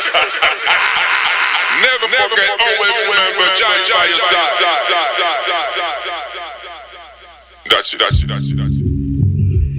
Never forget, always remember, Jah by your side. That's it.